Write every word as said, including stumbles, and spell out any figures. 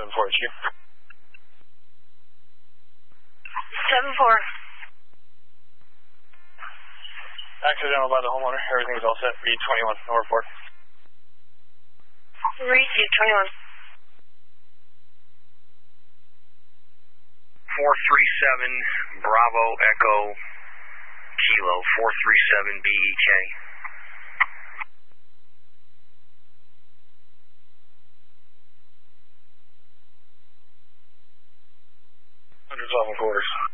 seven four H Q. seven four. Accidental by the homeowner. Everything's all set. Read twenty-one. No report. Read you twenty-one. four three seven Bravo Echo Kilo four three seven B E K. one twelve and quarters.